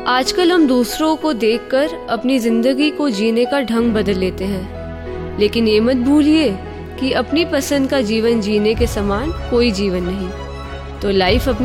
आजकल हम दूसरों को देखकर अपनी जिंदगी को जीने का ढंग बदल लेते हैं, लेकिन ये मत भूलिए कि अपनी पसंद का जीवन जीने के समान कोई जीवन नहीं। तो लाइफ अपनी